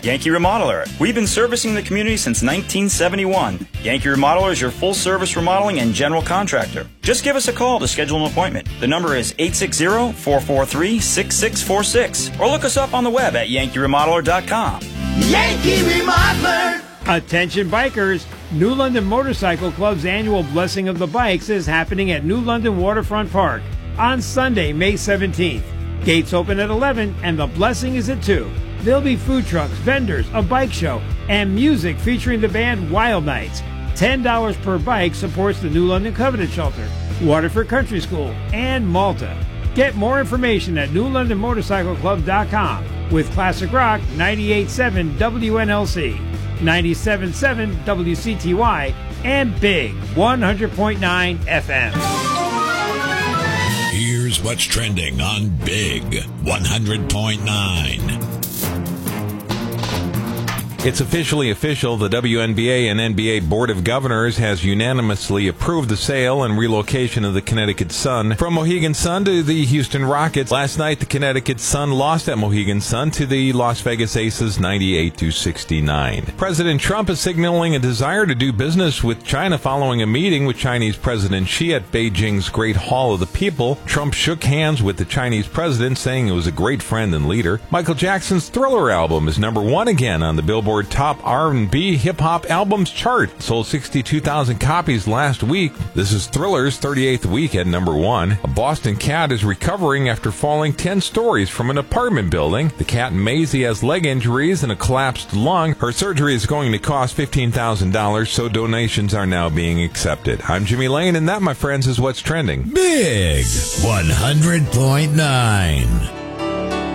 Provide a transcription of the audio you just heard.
Yankee Remodeler. We've been servicing the community since 1971. Yankee Remodeler is your full-service remodeling and general contractor. Just give us a call to schedule an appointment. The number is 860-443-6646, or look us up on the web at yankeeremodeler.com. Yankee Remodeler! Attention bikers! New London Motorcycle Club's annual Blessing of the Bikes is happening at New London Waterfront Park on Sunday, May 17th. Gates open at 11 and the blessing is at 2. There'll be food trucks, vendors, a bike show, and music featuring the band Wild Nights. $10 per bike supports the New London Covenant Shelter, Waterford Country School, and Malta. Get more information at newlondonmotorcycleclub.com with Classic Rock 98.7 WNLC, 97.7 WCTY, and Big 100.9 FM. Here's what's trending on Big 100.9. It's officially official. The WNBA and NBA Board of Governors has unanimously approved the sale and relocation of the Connecticut Sun from Mohegan Sun to the Houston Rockets. Last night, the Connecticut Sun lost at Mohegan Sun to the Las Vegas Aces 98-69. President Trump is signaling a desire to do business with China following a meeting with Chinese President Xi at Beijing's Great Hall of the People. Trump shook hands with the Chinese president, saying it was a great friend and leader. Michael Jackson's Thriller album is number 1 again on the Billboard Top R&B Hip-Hop Albums chart. Sold 62,000 copies last week. This is Thriller's 38th week at number 1. A Boston cat is recovering after falling 10 stories from an apartment building. The cat Maisie has leg injuries and a collapsed lung. Her surgery is going to cost $15,000, so donations are now being accepted. I'm Jimmy Lane, and that, my friends, is what's trending. Big 100.9.